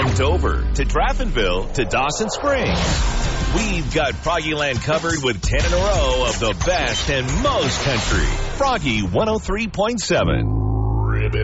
From Dover to Draftonville to Dawson Springs, we've got Froggyland covered with 10 in a row of the best and most country. Froggy 103.7.